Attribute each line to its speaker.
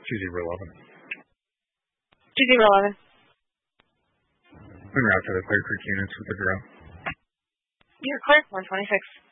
Speaker 1: 2-0-11.
Speaker 2: 2-0-11.
Speaker 1: En route to the Clear Creek units with the drill.
Speaker 2: You're clear, 126.